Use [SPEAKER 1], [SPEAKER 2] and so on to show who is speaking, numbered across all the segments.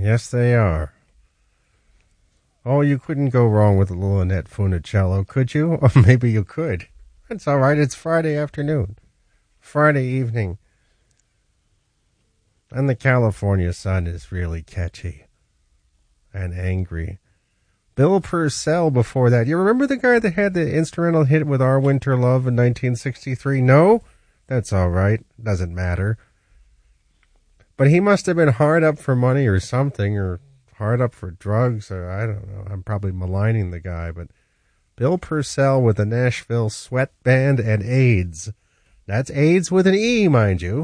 [SPEAKER 1] Yes, they are. Oh, you couldn't go wrong with a little Annette Funicello, could you? Or maybe you could. That's all right. It's Friday afternoon. Friday evening. And the California sun is really catchy and angry. Bill Purcell before that. You remember the guy that had the instrumental hit with Our Winter Love in 1963? No? That's all right. Doesn't matter. But he must have been hard up for money or something, or hard up for drugs, or I don't know. I'm probably maligning the guy, but Bill Purcell with the Nashville Sweat Band and AIDS. That's AIDS with an E, mind you.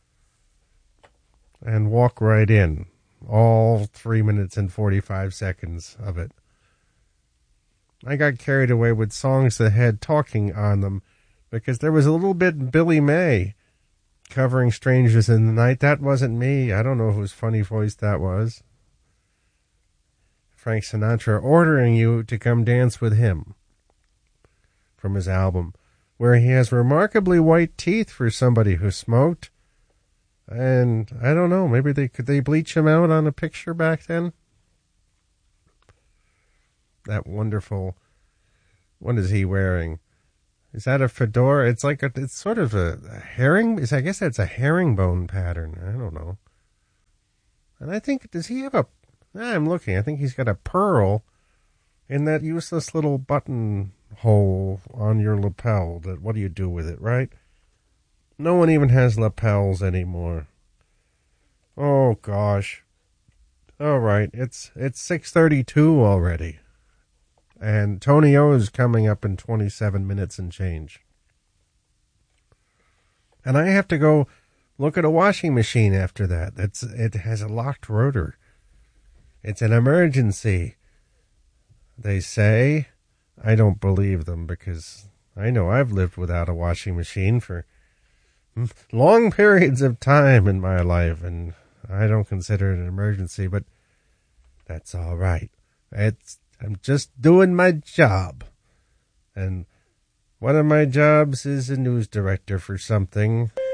[SPEAKER 1] And Walk Right In. All 3 minutes and 45 seconds of it. I got carried away with songs that had talking on them because there was a little bit Billy May covering Strangers in the Night. That wasn't me. I don't know whose funny voice that was. Frank Sinatra, Ordering You to Come Dance with Him, from his album, where he has remarkably white teeth for somebody who smoked. And I don't know, maybe could they bleach him out on a picture back then? That wonderful, what is he wearing? Is that a fedora? It's like it's sort of a herring. I guess that's a herringbone pattern. I don't know. And I think, does he have I'm looking. I think he's got a pearl in that useless little button hole on your lapel. What do you do with it, right? No one even has lapels anymore. Oh, gosh. All right, it's 6:32 already. And Tony O is coming up in 27 minutes and change. And I have to go look at a washing machine after that. It has a locked rotor. It's an emergency, they say. I don't believe them because I know I've lived without a washing machine for long periods of time in my life, and I don't consider it an emergency, but that's all right. I'm just doing my job. And one of my jobs is a news director for something.